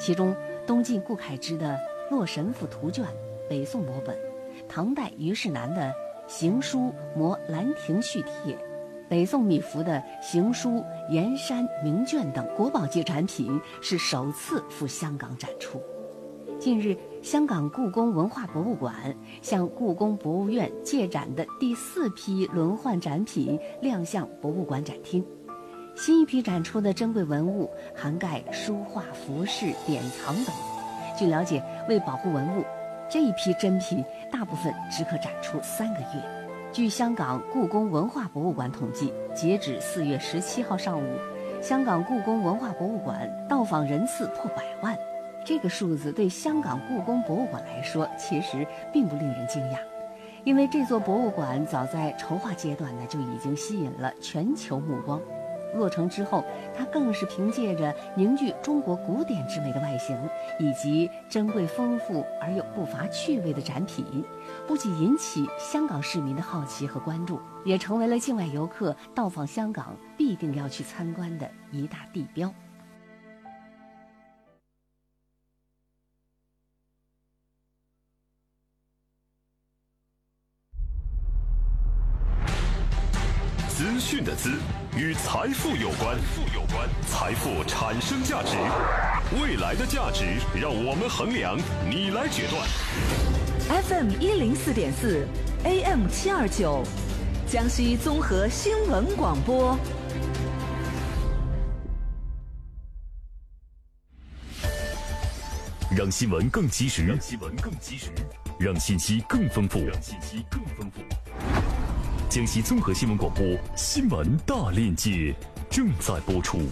其中东晋顾恺之的《洛神赋图卷》，北宋摹本，唐代虞世南的《行书摹兰亭序帖》，北宋米芾的《行书盐山名卷》等国宝级展品是首次赴香港展出。近日，香港故宫文化博物馆向故宫博物院借展的第4批轮换展品亮相博物馆展厅。新一批展出的珍贵文物涵盖书画、服饰、典藏等。据了解，为保护文物，这一批珍品大部分只可展出3个月。据香港故宫文化博物馆统计，截止4月17号上午，香港故宫文化博物馆到访人次破100万。这个数字对香港故宫博物馆来说，其实并不令人惊讶，因为这座博物馆早在筹划阶段呢就已经吸引了全球目光。落成之后，它更是凭借着凝聚中国古典之美的外形，以及珍贵丰富而又不乏趣味的展品，不仅引起香港市民的好奇和关注，也成为了境外游客到访香港必定要去参观的一大地标。 资讯的资与财富有关，财富产生价值，未来的价值让我们衡量，你来决断。 FM 104.4 AM 729，江西综合新闻广播。 让新闻更及时，让信息更丰富，江西综合新闻广播新闻大链接正在播出。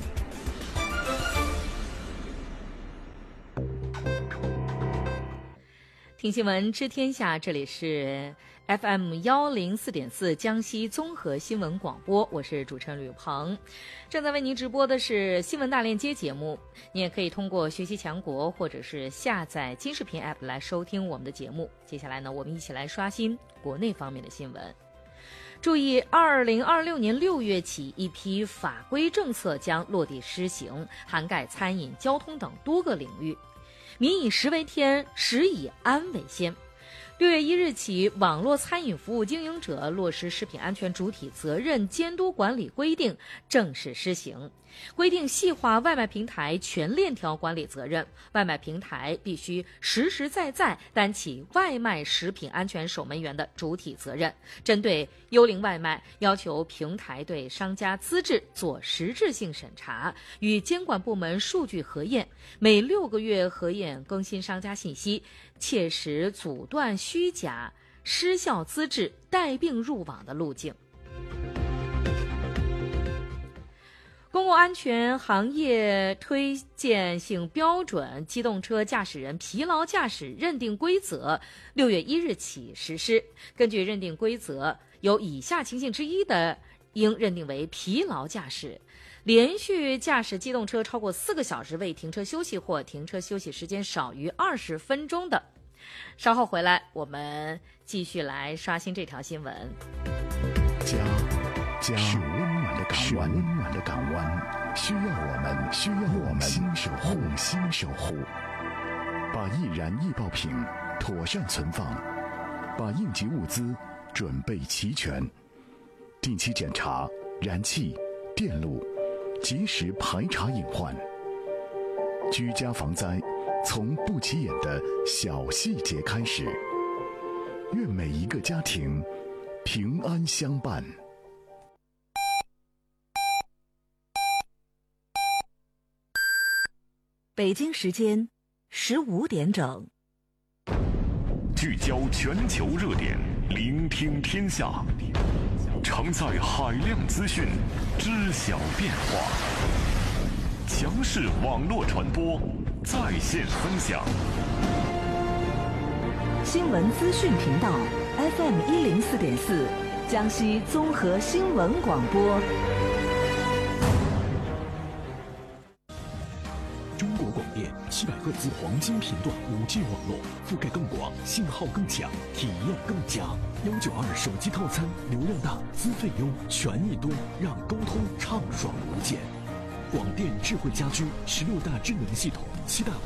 听新闻知天下，这里是 FM 104.4江西综合新闻广播，我是主持人吕鹏，正在为您直播的是新闻大链接节目。你也可以通过学习强国或者是下载金视频 App 来收听我们的节目。接下来呢，我们一起来刷新国内方面的新闻。注意，2026年6月起，一批法规政策将落地施行，涵盖餐饮、交通等多个领域。民以食为天，食以安为先。6月1日起，网络餐饮服务经营者落实食品安全主体责任监督管理规定正式施行，规定细化外卖平台全链条管理责任，外卖平台必须实实在在担起外卖食品安全守门员的主体责任。针对幽灵外卖，要求平台对商家资质做实质性审查，与监管部门数据核验，每6个月核验更新商家信息，切实阻断虚假、失效资质带病入网的路径。公共安全行业推荐性标准机动车驾驶人疲劳驾驶认定规则6月1日起实施。根据认定规则，有以下情形之一的，应认定为疲劳驾驶：连续驾驶机动车超过4个小时未停车休息，或停车休息时间少于20分钟的。稍后回来，我们继续来刷新这条新闻。 家是温暖的港湾，需要我们心守护。把易燃易爆品妥善存放，把应急物资准备齐全，定期检查燃气、电路，及时排查隐患。居家防灾，从不起眼的小细节开始。愿每一个家庭平安相伴。 北京时间15点整。 聚焦全球热点，聆听天下，承载海量资讯，知晓变化。强势网络传播，在线分享。 新闻资讯频道 FM 104.4，江西综合新闻广播。 中国广电700赫兹黄金频段5G 网络，覆盖更广，信号更强，体验更佳。192手机套餐，流量大，资费优，权益多，让沟通畅爽无间。广电智慧家居16大智能系统，7大